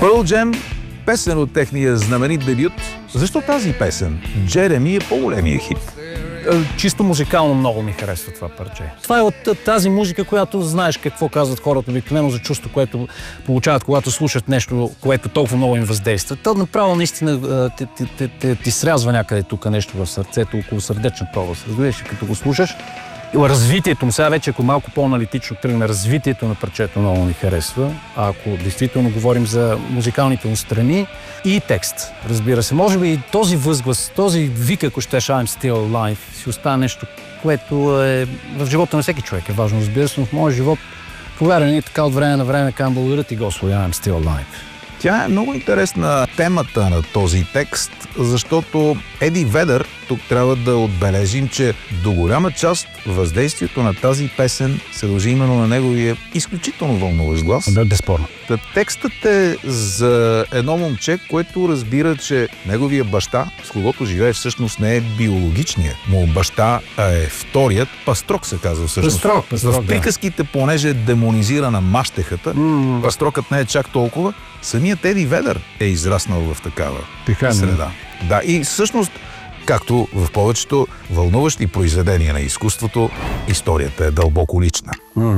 Pearl Jam, песен от техния знаменит дебют. Защо тази песен? Джереми е по-големия хит. Чисто музикално много ми харесва това парче. Това е от тази музика, която знаеш какво казват хората обикновено за чувство, което получават, когато слушат нещо, което толкова много им въздейства. То направо наистина ти срязва някъде тук нещо в сърцето, около сърдечна полост. Разбираш, като го слушаш. Развитието му, сега вече ако малко по-аналитично тръгне, развитието на парчето много ми харесва. А ако действително говорим за музикалните му страни и текст, разбира се. Може би и този възглас, този вик, ако щеш I'm still alive, си остава нещо, което е в живота на всеки човек е важно, разбира се, но в моя живот, повярване, така от време на време казвам благодаря ти, Господи, I'm still alive. Тя е много интересна темата на този текст, защото Еди Ведър, тук трябва да отбележим, че до голяма част въздействието на тази песен се дължи именно на неговия изключително вълнуващ глас. Да, безспорно. Текстът е за едно момче, което разбира, че неговия баща, с когото живее, всъщност не е биологичният му баща, а е вторият. Пастрок се казва всъщност. Пастрок, в приказките, понеже е демонизирана мащехата, пастрокът не е чак толкова. Самият Еди Ведър е израснал в такава среда. Да, и всъщност, както в повечето вълнуващи произведения на изкуството, историята е дълбоко лична.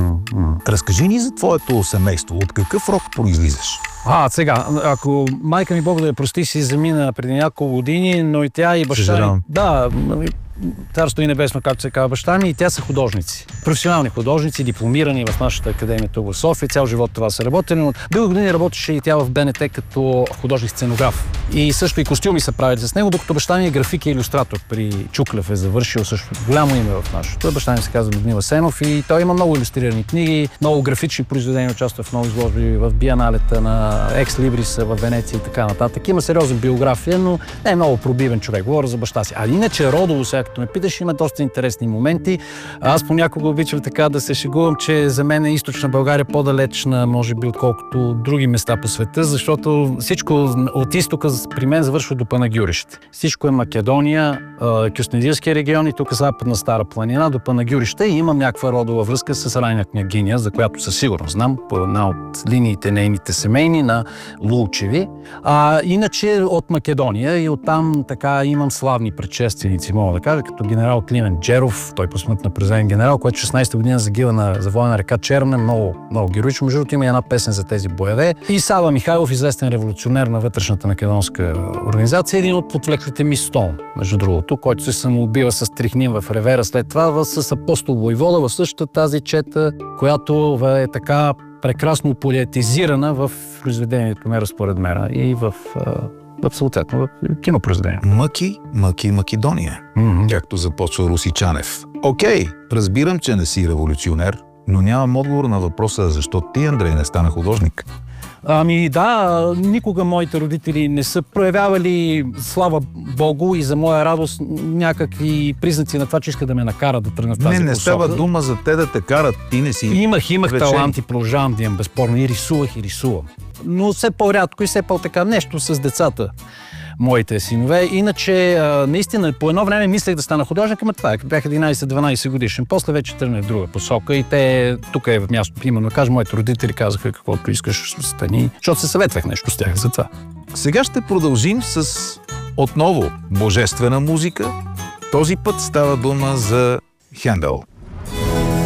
Разкажи ни за твоето семейство. От какъв род произлизаш? Сега, ако майка ми, Бог да я прости, си замина преди няколко години, но и тя и баща ми... Да, царство и небесно, както се казва, баща ми, и тя са художници. Професионални художници, дипломирани в нашата академия тук в София. Цял живот това са работили, но дълго години работеше и тя в БНТ като художник-сценограф. И също и костюми са правили с него, докато баща ми е график и илюстратор. При Чуклев е завършил също голямо име в нашото. Баща ми се казва Людмила Сенов и той има много илюстрирани книги, много графични произведения, участва в много изложби в биеналета на Екс Либриса в Венеция и така нататък. Има сериозна биография, но не е много пробивен човек. Говоря за баща си. А иначе родово, сега като ме питаш, има доста интересни моменти. Аз понякога обичам така да се шегувам, че за мен е източна България по-далечна, може би, отколкото други места по света, защото всичко от изтока при мен завършва до Панагюрище. Всичко е Македония, Кюстендилския регион и тук Западна Стара планина до Панагюрище и имам някаква родова връзка с Райна княгиня, за която със сигурност знам по една от линиите нейните семейни на Лулчеви. Иначе от Македония и оттам така имам славни предшественици, мога да кажа, като генерал Климен Джеров, той посмъртна президент генерал, който 16-та година загива на завоя на река Черна, много героично. Между другото има една песен за тези боеве. И Сава Михайлов, известен революционер на вътрешната македонска организация, един от подвлеклите ми Стон, между другото, който се самоубива с трихнин в ревера след това с Апостол Войвода в същата тази чета, която е така прекрасно полиетизирана в произведението Мера според мера и в съответно в кинопроизведение. Мъки Македония, както започва Русичанев. Окей, разбирам, че не си революционер, но нямам отговор на въпроса защо ти, Андрей, не стана художник. Да, никога моите родители не са проявявали, слава Богу, и за моя радост някакви признаци на това, че искат да ме накарат да тръгна в тази посока. Не става дума за те да те карат, ти не си. Имах талант и продължавам да имам, безспорно, и рисувам. Но все по-рядко и все по-така нещо с децата, моите синове. Иначе, наистина, по едно време мислех да стана художник, ама това е, бях 11-12 годишен. После вече тръгнах в друга посока и те, тук е в място, примерно, кажа, моите родители казаха каквото искаш, стани, защото се съветвах нещо с тях за това. Сега ще продължим с отново божествена музика. Този път става дума за Хендел.